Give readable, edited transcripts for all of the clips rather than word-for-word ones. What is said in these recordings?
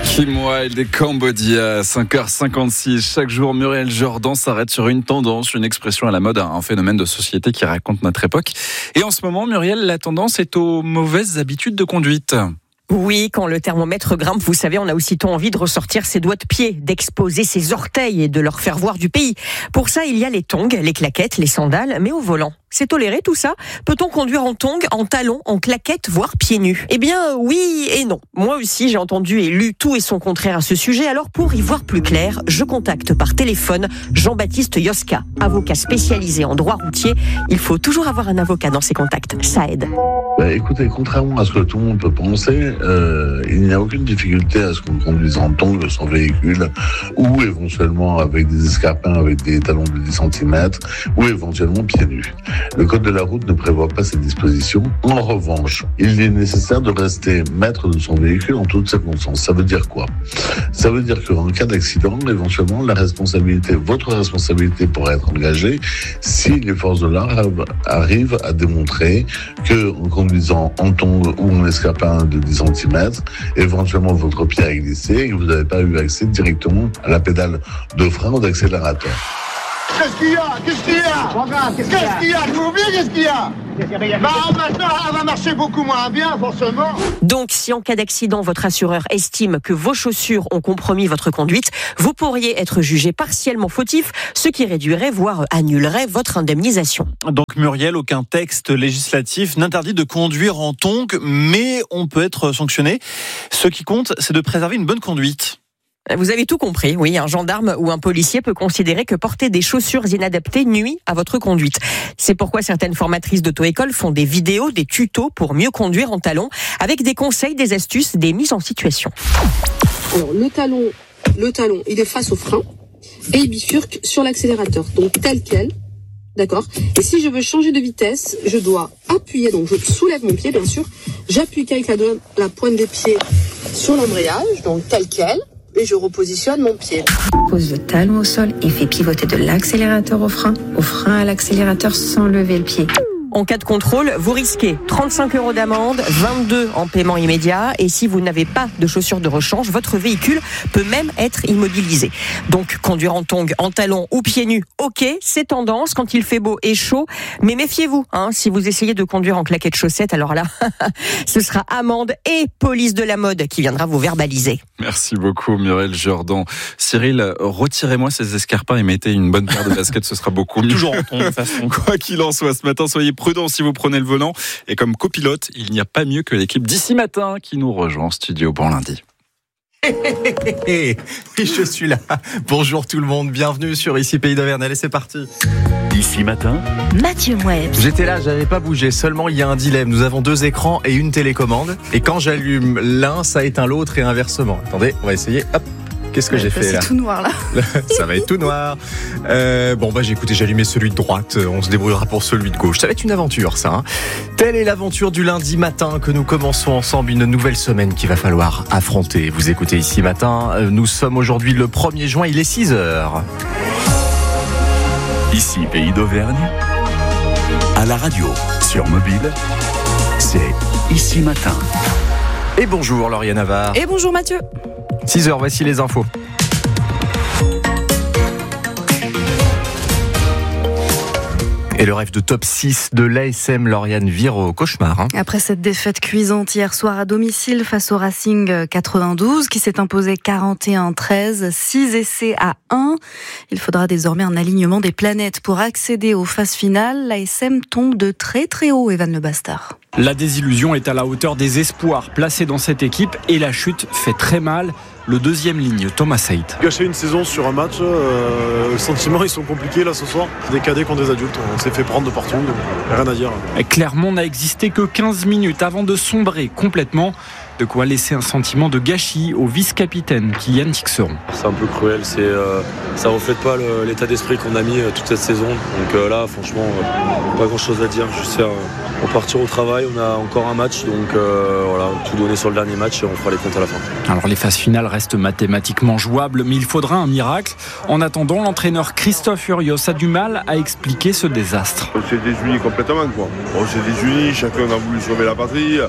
Kim Wilde et Cambodia, 5h56. Chaque jour, Muriel Jourdan s'arrête sur une tendance, une expression à la mode, un phénomène de société qui raconte notre époque. Et en ce moment, Muriel, la tendance est aux mauvaises habitudes de conduite. Oui, quand le thermomètre grimpe, vous savez, on a aussitôt envie de ressortir ses doigts de pied, d'exposer ses orteils et de leur faire voir du pays. Pour ça, il y a les tongs, les claquettes, les sandales, mais au volant. C'est toléré tout ça ? Peut-on conduire en tongs, en talons, en claquettes, voire pieds nus ? Eh bien, oui et non. Moi aussi, j'ai entendu et lu tout et son contraire à ce sujet. Alors, pour y voir plus clair, je contacte par téléphone Jean-Baptiste Yoska, avocat spécialisé en droit routier. Il faut toujours avoir un avocat dans ses contacts. Ça aide. Écoutez, contrairement à ce que tout le monde peut penser, il n'y a aucune difficulté à ce qu'on conduise en tongs son véhicule ou éventuellement avec des escarpins avec des talons de 10 cm ou éventuellement pieds nus. Le code de la route ne prévoit pas ces dispositions. En revanche, il est nécessaire de rester maître de son véhicule en toutes circonstances. Ça veut dire quoi ? Ça veut dire qu'en cas d'accident, éventuellement, votre responsabilité pourrait être engagée si les forces de l'ordre arrivent à démontrer que en conduisant en tongs ou en escarpin de 10 cm, éventuellement votre pied a glissé et que vous n'avez pas eu accès directement à la pédale de frein ou d'accélérateur. Qu'est-ce qu'il y a ? Qu'est-ce qu'il y a ? Qu'est-ce qu'il y a ? Vous oubliez qu'est-ce qu'il y a ? Maintenant, elle va marcher beaucoup moins bien, forcément. Donc, si en cas d'accident, votre assureur estime que vos chaussures ont compromis votre conduite, vous pourriez être jugé partiellement fautif, ce qui réduirait, voire annulerait votre indemnisation. Donc Muriel, aucun texte législatif n'interdit de conduire en tongs, mais on peut être sanctionné. Ce qui compte, c'est de préserver une bonne conduite. Vous avez tout compris, oui, un gendarme ou un policier peut considérer que porter des chaussures inadaptées nuit à votre conduite. C'est pourquoi certaines formatrices d'auto-école font des vidéos, des tutos pour mieux conduire en talons, avec des conseils, des astuces, des mises en situation. Alors le talon, il est face au frein et il bifurque sur l'accélérateur, donc tel quel, d'accord ? Et si je veux changer de vitesse, je dois appuyer, donc je soulève mon pied bien sûr, j'appuie avec la pointe des pieds sur l'embrayage, donc tel quel, et je repositionne mon pied. Pose le talon au sol et fais pivoter de l'accélérateur au frein à l'accélérateur sans lever le pied. En cas de contrôle, vous risquez 35 € d'amende, 22 en paiement immédiat. Et si vous n'avez pas de chaussures de rechange, votre véhicule peut même être immobilisé. Donc, conduire en tongs, en talons ou pieds nus, ok, c'est tendance quand il fait beau et chaud. Mais méfiez-vous, si vous essayez de conduire en claquettes chaussettes, alors là, ce sera amende et police de la mode qui viendra vous verbaliser. Merci beaucoup, Muriel Jourdan. Cyril, retirez-moi ces escarpins et mettez une bonne paire de baskets, ce sera beaucoup mieux. Toujours en tongs, de toute façon. Quoi qu'il en soit, ce matin, soyez prudent si vous prenez le volant. Et comme copilote, il n'y a pas mieux que l'équipe d'ici matin qui nous rejoint en studio. Bon lundi. Et je suis là. Bonjour tout le monde, bienvenue sur Ici Pays d'Auvergne. Allez, c'est parti. Ici matin, Mathieu Moueb. J'étais là, j'avais pas bougé. Seulement, il y a un dilemme. Nous avons 2 écrans et une télécommande. Et quand j'allume l'un, ça éteint l'autre et inversement. Attendez, on va essayer. Hop. Qu'est-ce que j'ai fait là ? C'est tout noir là. Ça va être tout noir. J'ai allumé celui de droite. On se débrouillera pour celui de gauche. Ça va être une aventure, ça. Telle est l'aventure du lundi matin que nous commençons ensemble une nouvelle semaine qu'il va falloir affronter. Vous écoutez Ici Matin. Nous sommes aujourd'hui le 1er juin. Il est 6h. ici Pays d'Auvergne, à la radio, sur mobile, c'est Ici Matin. Et bonjour Lauriane Navarre. Et bonjour Mathieu. 6h, voici les infos. Et le rêve de top 6 de l'ASM Lauriane vire au cauchemar. Après cette défaite cuisante hier soir à domicile face au Racing 92, qui s'est imposé 41-13, 6 essais à 1. Il faudra désormais un alignement des planètes pour accéder aux phases finales. L'ASM tombe de très très haut, Evan Le Bastard. La désillusion est à la hauteur des espoirs placés dans cette équipe et la chute fait très mal. Le deuxième ligne, Thomas Saïd. Gâcher une saison sur un match, les sentiments ils sont compliqués là ce soir. Des cadets contre des adultes, on s'est fait prendre de partout, donc rien à dire. Clermont n'a existé que 15 minutes avant de sombrer complètement. De quoi laisser un sentiment de gâchis au vice-capitaine Kylian Tixeron. C'est un peu cruel, ça reflète pas l'état d'esprit qu'on a mis toute cette saison. Donc là, franchement, pas grand-chose à dire. Juste faire, on partir au travail, on a encore un match, donc voilà, tout donner sur le dernier match et on fera les comptes à la fin. Alors les phases finales restent mathématiquement jouables, mais il faudra un miracle. En attendant, l'entraîneur Christophe Urios a du mal à expliquer ce désastre. On s'est désuni complètement, quoi. On s'est désuni, chacun a voulu sauver la patrie.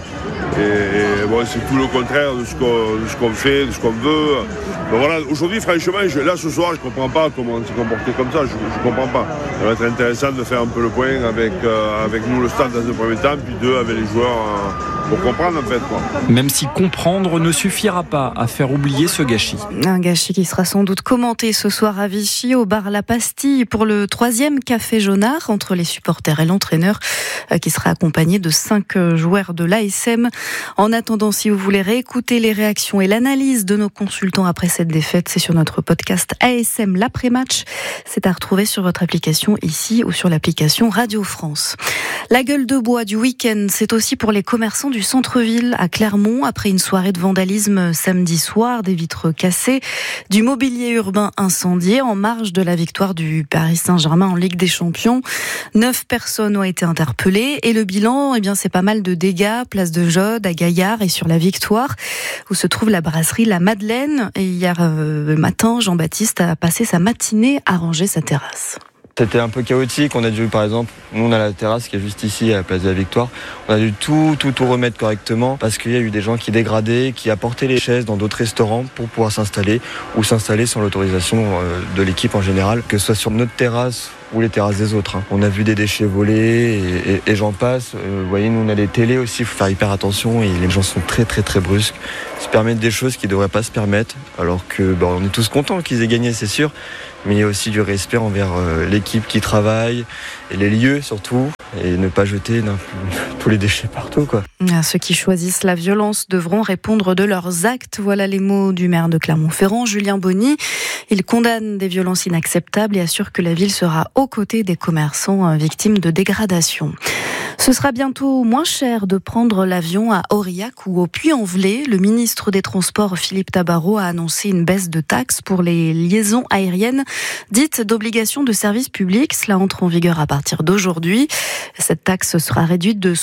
Et bon, c'est tout le contraire de ce qu'on fait, de ce qu'on veut. Donc voilà, aujourd'hui, franchement, là ce soir, je ne comprends pas comment on s'est comporté comme ça. Je ne comprends pas. Ça va être intéressant de faire un peu le point avec nous, le stade, dans un premier temps, puis deux, avec les joueurs, pour comprendre en fait. Quoi. Même si comprendre ne suffira pas à faire oublier ce gâchis. Un gâchis qui sera sans doute commenté ce soir à Vichy, au bar La Pastille, pour le 3e café jaunard entre les supporters et l'entraîneur, qui sera accompagné de 5 joueurs de l'ASM. En attendant, si vous voulez réécouter les réactions et l'analyse de nos consultants après cette défaite, c'est sur notre podcast ASM l'après-match. C'est à retrouver sur votre application ici ou sur l'application Radio France. La gueule de bois du week-end, c'est aussi pour les commerçants du centre-ville à Clermont, après une soirée de vandalisme samedi soir, des vitres cassées, du mobilier urbain incendié en marge de la victoire du Paris Saint-Germain en Ligue des Champions. 9 personnes ont été interpellées et le bilan, c'est pas mal de dégâts, place de Jaude, à Gaillard et sur la Victoire, où se trouve la brasserie La Madeleine. Et hier matin, Jean-Baptiste a passé sa matinée à ranger sa terrasse. C'était un peu chaotique, on a dû par exemple, nous on a la terrasse qui est juste ici à la place de la Victoire, on a dû tout remettre correctement parce qu'il y a eu des gens qui dégradaient, qui apportaient les chaises dans d'autres restaurants pour pouvoir s'installer ou s'installer sans l'autorisation de l'équipe en général, que ce soit sur notre terrasse ou les terrasses des autres. On a vu des déchets volés et j'en passe. Vous voyez, nous on a les télés aussi, il faut faire hyper attention et les gens sont très brusques. Ils se permettent des choses qu'ils ne devraient pas se permettre, alors que on est tous contents qu'ils aient gagné, c'est sûr. Mais il y a aussi du respect envers l'équipe qui travaille et les lieux surtout, et ne pas jeter tous les déchets partout, quoi. Ceux qui choisissent la violence devront répondre de leurs actes. Voilà les mots du maire de Clermont-Ferrand, Julien Bonny. Il condamne des violences inacceptables et assure que la ville sera aux côtés des commerçants victimes de dégradation. Ce sera bientôt moins cher de prendre l'avion à Aurillac ou au Puy-en-Velay. Le ministre des Transports, Philippe Tabarot, a annoncé une baisse de taxes pour les liaisons aériennes dites d'obligation de service public. Cela entre en vigueur à partir d'aujourd'hui. Cette taxe sera réduite de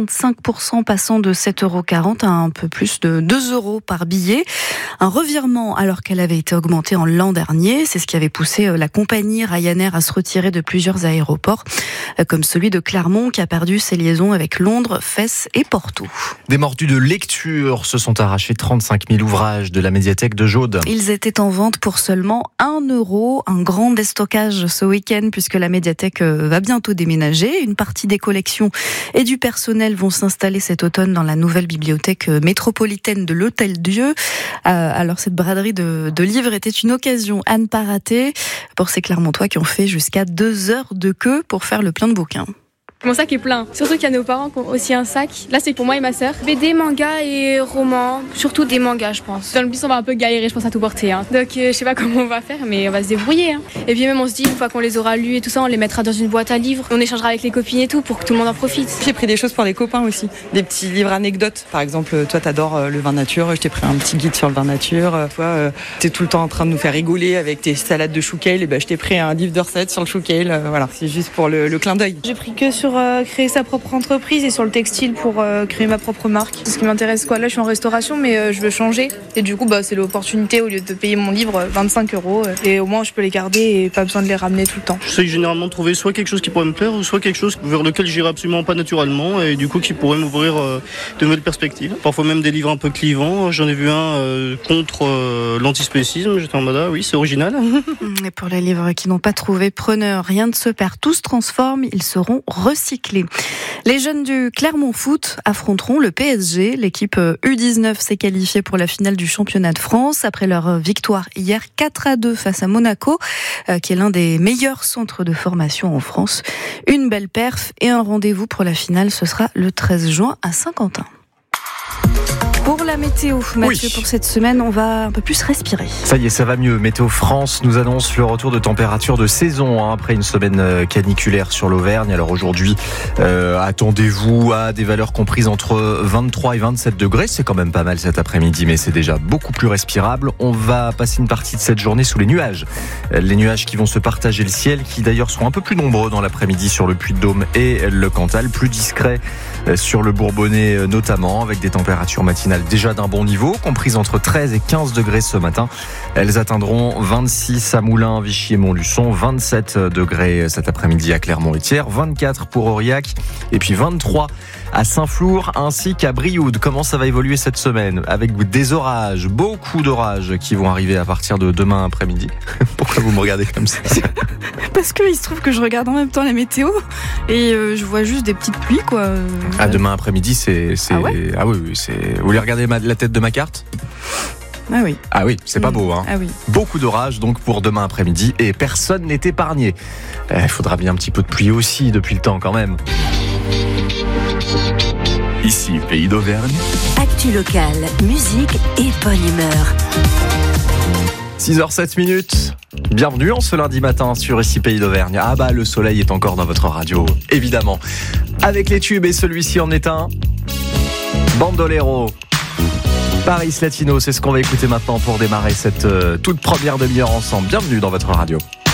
65%, passant de 7,40 € à un peu plus de 2 € par billet. Un revirement alors qu'elle avait été augmentée en l'an dernier. C'est ce qui avait poussé la compagnie Ryanair à se retirer de plusieurs aéroports, comme celui de Clermont qui a perdu ses liaisons avec Londres, Fès et Porto. Des mordus de lecture se sont arrachés 35 000 ouvrages de la médiathèque de Jaude. Ils étaient en vente pour seulement 1 €. Un grand déstockage ce week-end puisque la médiathèque va bientôt déménager. Une partie des collections et du personnel vont s'installer cet automne dans la nouvelle bibliothèque métropolitaine de l'Hôtel-Dieu. Alors cette braderie de livres était une occasion à ne pas rater pour ces Clermontois qui ont fait jusqu'à 2 heures de queue pour faire le plein de bouquins. Mon sac est plein. Surtout qu'il y a nos parents qui ont aussi un sac. Là, c'est pour moi et ma sœur. BD, mangas et romans. Surtout des mangas, je pense. Dans le bus, on va un peu galérer, je pense, à tout porter. Donc, je sais pas comment on va faire, mais on va se débrouiller. Et puis même, on se dit, une fois qu'on les aura lus et tout ça, on les mettra dans une boîte à livres. On échangera avec les copines et tout pour que tout le monde en profite. J'ai pris des choses pour les copains aussi. Des petits livres anecdotes. Par exemple, toi, t'adores le vin nature. Je t'ai pris un petit guide sur le vin nature. Toi, t'es tout le temps en train de nous faire rigoler avec tes salades de chou kale. Et je t'ai pris un livre de recettes sur le chou kale. Voilà, c'est juste pour le clin d'œil. J'ai pris que sur créer sa propre entreprise et sur le textile pour créer ma propre marque. C'est ce qui m'intéresse. Là, je suis en restauration, mais je veux changer. Et du coup, c'est l'opportunité, au lieu de payer mon livre 25 €. Et au moins, je peux les garder et pas besoin de les ramener tout le temps. J'essaie généralement de trouver soit quelque chose qui pourrait me plaire, ou soit quelque chose vers lequel j'irai absolument pas naturellement, et du coup, qui pourrait m'ouvrir de nouvelles perspectives. Parfois même des livres un peu clivants. J'en ai vu un contre l'antispécisme. J'étais en mode, oui, c'est original. Et pour les livres qui n'ont pas trouvé preneur, rien ne se perd, tout se transforme, ils seront recyclés. Les jeunes du Clermont Foot affronteront le PSG. L'équipe U19 s'est qualifiée pour la finale du championnat de France après leur victoire hier 4-2 face à Monaco, qui est l'un des meilleurs centres de formation en France. Une belle perf et un rendez-vous pour la finale, ce sera le 13 juin à Saint-Quentin. Pour la météo, Mathieu, pour cette semaine, on va un peu plus respirer. Ça y est, ça va mieux. Météo France nous annonce le retour de température de saison après une semaine caniculaire sur l'Auvergne. Alors aujourd'hui, attendez-vous à des valeurs comprises entre 23 et 27 degrés. C'est quand même pas mal cet après-midi, mais c'est déjà beaucoup plus respirable. On va passer une partie de cette journée sous les nuages. Les nuages qui vont se partager le ciel, qui d'ailleurs seront un peu plus nombreux dans l'après-midi sur le Puy-de-Dôme et le Cantal, plus discrets sur le Bourbonnais notamment, avec des températures matinales matinales déjà d'un bon niveau, comprises entre 13 et 15 degrés ce matin. Elles atteindront 26 à Moulins, Vichy et Montluçon, 27 degrés cet après-midi à Clermont-et-Thiers, 24 pour Aurillac et puis 23 à Saint-Flour ainsi qu'à Brioude. Comment ça va évoluer cette semaine? Avec des orages, beaucoup d'orages qui vont arriver à partir de demain après-midi. Pourquoi vous me regardez comme ça? Parce qu'il se trouve que je regarde en même temps la météo et je vois juste des petites pluies, quoi. Demain après-midi, c'est... Ah ouais? Ah oui, c'est... Vous voulez regarder la tête de ma carte? Ah oui. Ah oui, c'est pas beau, hein. Ah oui. Beaucoup d'orages donc pour demain après-midi et personne n'est épargné. Il faudra bien un petit peu de pluie aussi depuis le temps quand même. Ici, Pays d'Auvergne. Actu locale, musique et bonne humeur. 6h07. Bienvenue en ce lundi matin sur Ici Pays d'Auvergne. Ah bah le soleil est encore dans votre radio, évidemment. Avec les tubes et celui-ci en est un. Bandolero. Paris Latino, c'est ce qu'on va écouter maintenant pour démarrer cette toute première demi-heure ensemble. Bienvenue dans votre radio.